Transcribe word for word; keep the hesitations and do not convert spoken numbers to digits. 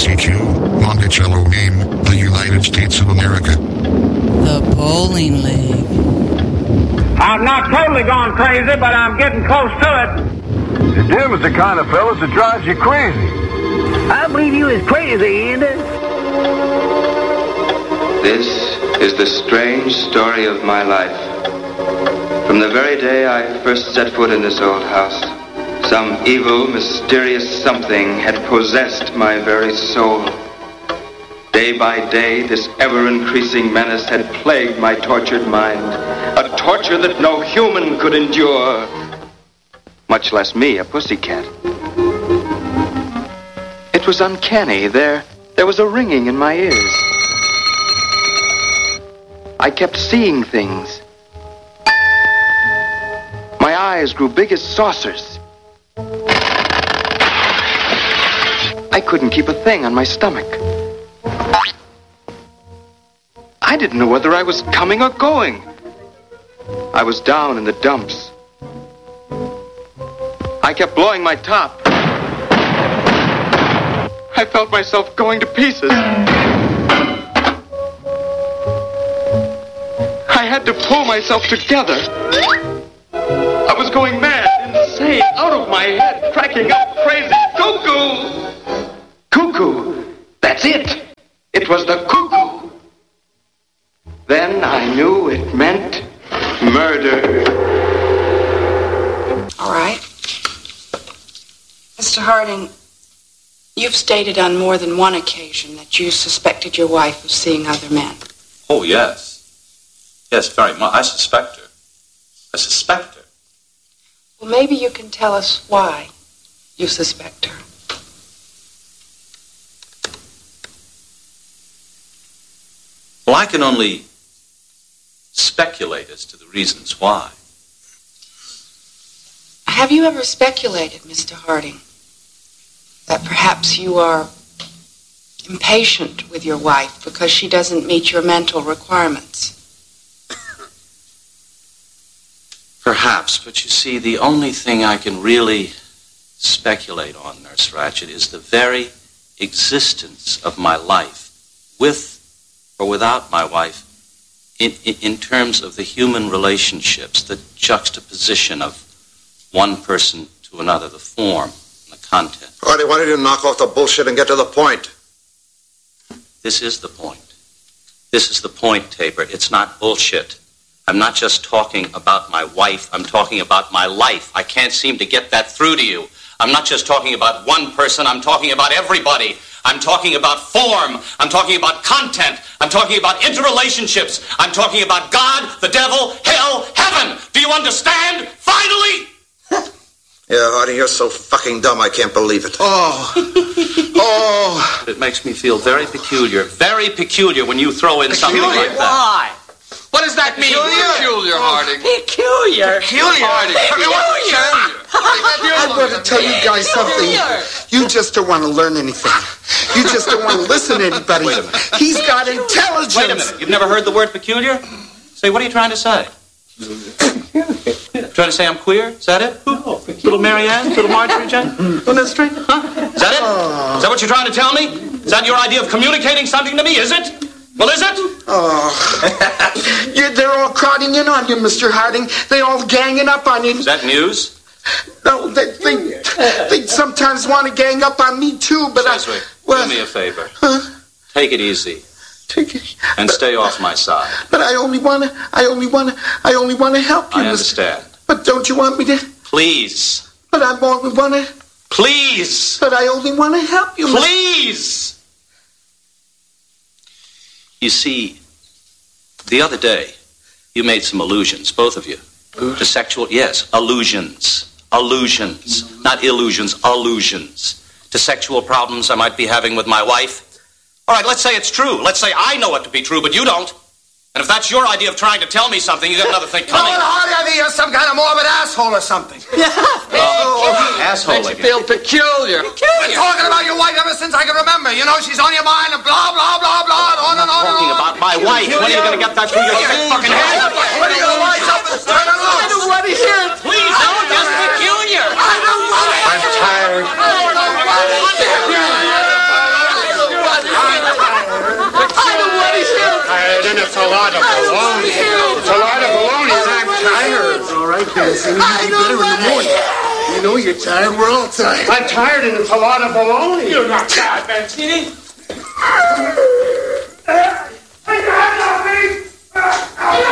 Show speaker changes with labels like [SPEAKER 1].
[SPEAKER 1] C Q, Monticello, Maine, the United States of America.
[SPEAKER 2] The Bowling League.
[SPEAKER 3] I'm not totally gone crazy, but I'm getting close to it.
[SPEAKER 4] Jim is the kind of fellas that drives you crazy.
[SPEAKER 3] I believe you is crazy, Andy.
[SPEAKER 5] This is the strange story of my life. From the very day I first set foot in this old house, some evil, mysterious something had possessed my very soul. Day by day, this ever-increasing menace had plagued my tortured mind, a torture that no human could endure, much less me, a pussycat. It was uncanny. There, there was a ringing in my ears. I kept seeing things. My eyes grew big as saucers. I couldn't keep a thing on my stomach. I didn't know whether I was coming or going. I was down in the dumps. I kept blowing my top. I felt myself going to pieces. I had to pull myself together. I was going mad, insane, out of my head, cracking up crazy. Cuckoo! Cuckoo! That's it! It was the cuckoo! Then I knew it meant murder.
[SPEAKER 6] All right. Mister Harding, you've stated on more than one occasion that you suspected your wife of seeing other men.
[SPEAKER 7] Oh, yes. Yes, very much. I suspect her. I suspect her.
[SPEAKER 6] Well, maybe you can tell us why you suspect her.
[SPEAKER 7] Well, I can only speculate as to the reasons why.
[SPEAKER 6] Have you ever speculated, Mister Harding, that perhaps you are impatient with your wife because she doesn't meet your mental requirements?
[SPEAKER 7] Perhaps, but you see, the only thing I can really speculate on, Nurse Ratched, is the very existence of my life, with or without my wife, in, in, in terms of the human relationships, the juxtaposition of one person to another, the form and the content.
[SPEAKER 8] Artie, why don't you knock off the bullshit and get to the point?
[SPEAKER 7] This is the point. This is the point, Tabor. It's not bullshit. I'm not just talking about my wife. I'm talking about my life. I can't seem to get that through to you. I'm not just talking about one person. I'm talking about everybody. I'm talking about form. I'm talking about content. I'm talking about interrelationships. I'm talking about God, the devil, hell, heaven. Do you understand? Finally!
[SPEAKER 8] Yeah, Artie, you're so fucking dumb, I can't believe it.
[SPEAKER 7] Oh. Oh. It makes me feel very peculiar. Very peculiar when you throw in
[SPEAKER 9] peculiar?
[SPEAKER 7] something like that.
[SPEAKER 9] Why? What does that mean? Peculiar, Harding.
[SPEAKER 6] Peculiar.
[SPEAKER 9] Peculiar. Harding.
[SPEAKER 6] Peculiar.
[SPEAKER 10] I'm going to tell you guys something. You just don't want to learn anything. You just don't want to listen to anybody.
[SPEAKER 7] Wait a minute.
[SPEAKER 10] He's got intelligence.
[SPEAKER 7] Wait a minute. You've never heard the word peculiar? Say, what are you trying to say? Trying to say I'm queer? Is that it? No, little Mary Ann? Little Marjorie Jane? On the street? Huh? Is that it?
[SPEAKER 10] Oh.
[SPEAKER 7] Is that what you're trying to tell me? Is that your idea of communicating something to me? Is it? Well, is it?
[SPEAKER 10] Oh. Yeah, they're all crowding in on you, Mister Harding. They all ganging up on you.
[SPEAKER 7] Is that news?
[SPEAKER 10] No, they they, they sometimes want to gang up on me too, but
[SPEAKER 7] Cheswick,
[SPEAKER 10] I... Well,
[SPEAKER 7] do me a favor.
[SPEAKER 10] Huh?
[SPEAKER 7] Take it easy.
[SPEAKER 10] Take it,
[SPEAKER 7] and
[SPEAKER 10] but,
[SPEAKER 7] stay off my side.
[SPEAKER 10] But I only want to, I only want to, I only want to help you,
[SPEAKER 7] I understand.
[SPEAKER 10] Mister But don't you want me to?
[SPEAKER 7] Please.
[SPEAKER 10] But I only want to...
[SPEAKER 7] Please.
[SPEAKER 10] But I only want to help you,
[SPEAKER 7] Please. Mister You see, the other day, you made some allusions, both of you, to sexual, yes, allusions, allusions, not illusions, allusions, to sexual problems I might be having with my wife. All right, let's say it's true. Let's say I know it to be true, but you don't. And if that's your idea of trying to tell me something, you got another thing coming.
[SPEAKER 9] No, Hardy, I think you're some kind of morbid asshole or something.
[SPEAKER 7] Yeah. Oh, asshole
[SPEAKER 9] Makes you feel peculiar. Peculiar. Been talking about your wife ever since I can remember. You know, she's on your mind and blah, blah, blah, blah, and on and on and on.
[SPEAKER 7] Talking about my wife. When are you going to get that through your fucking head?
[SPEAKER 9] When are you going to wise up and turn it loose?
[SPEAKER 10] I don't want to hear it.
[SPEAKER 7] Please, don't. Just peculiar.
[SPEAKER 9] I don't want it.
[SPEAKER 10] I'm tired. baloney. It's a lot of baloney, and I'm tired.
[SPEAKER 11] It's all right, Benson. You'll be better in the morning. You know you're tired. We're all tired.
[SPEAKER 10] I'm tired, and it's a lot of baloney.
[SPEAKER 11] You're not tired, Benson.
[SPEAKER 10] I got nothing.